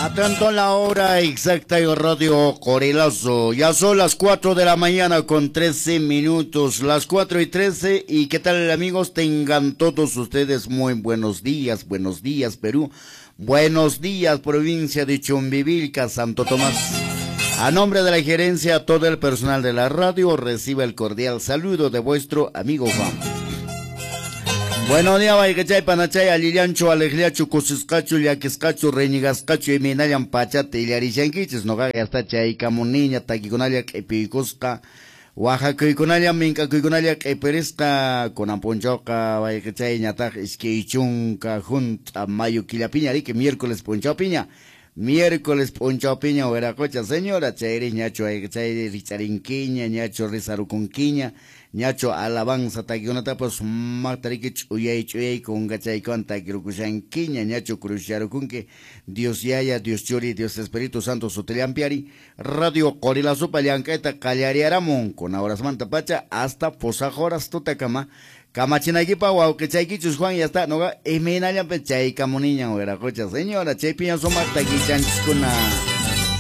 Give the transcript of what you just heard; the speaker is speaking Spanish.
Atento a la hora exacta en Radio Corilazo. Ya son las 4 de la mañana con 13 minutos. Las 4:13. ¿Y qué tal, amigos? Tengan todos ustedes muy buenos días. Buenos días, Perú. Buenos días, provincia de Chumbivilca, Santo Tomás. A nombre de la gerencia, todo el personal de la radio recibe el cordial saludo de vuestro amigo Juan. Buenos días, Baikachay, Panachay, Aliliancho, Alegliacho, Cosiscacho, Yaquiscacho, Reñigascacho, y Minayan Pachate, y Larishanquiches, no gaga hasta Chay, Camuniña, Taquiconalia, Epicusca, Oaxaca, y Conalia, Minca, Conalia, Eperesca, Conamponchoca, Baikachay, Ñataj, Esquichunca, Junta, Mayo, Quilapiña, que miércoles Ponchao Piña. Miércoles Ponchao Piña, Veracocha, señora, Chairi, Ñacho, Baikachay, Richarinquiña, Ñacho, Rizarucunquiña, Ñacho alabanza taquionata pues matarikich uyay con gachay con taquirukushanquiña Ñacho cruzcharucunque Dios yaya, Dios chori, Dios Espíritu Santo soteliampiari Radio Corilazo paliancaeta callariaramon con horas manta pacha hasta posajoras tutacama Camachinaquipa guau que chayquichus Juan ya está noga emenayam pechay camoniña o era cocha señora chay piña soma taquichanchis con